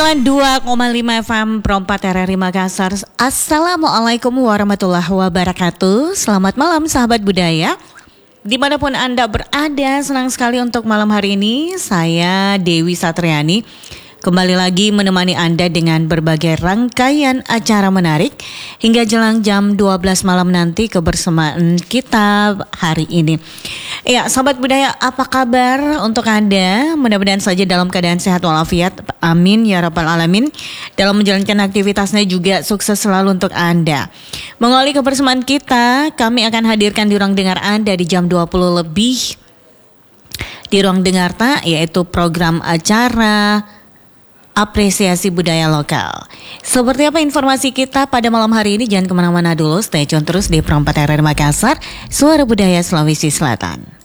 92,5 FM Perompat RRI Makassar. Assalamualaikum warahmatullahi wabarakatuh. Selamat malam sahabat budaya, dimanapun Anda berada. Senang sekali untuk malam hari ini saya Dewi Satriani kembali lagi menemani Anda dengan berbagai rangkaian acara menarik hingga jelang jam 12 malam nanti kebersamaan kita hari ini. Ya, sahabat budaya, apa kabar untuk Anda? Mudah-mudahan saja dalam keadaan sehat walafiat. Amin ya rabbal alamin. Dalam menjalankan aktivitasnya juga sukses selalu untuk Anda. Mengawali kebersamaan kita, kami akan hadirkan di ruang dengar Anda di jam 20 lebih di ruang dengar yaitu program acara apresiasi budaya lokal. Seperti apa informasi kita pada malam hari ini? Jangan kemana-mana dulu, stay tune terus di Perompat RRI Makassar, Suara Budaya Sulawesi Selatan.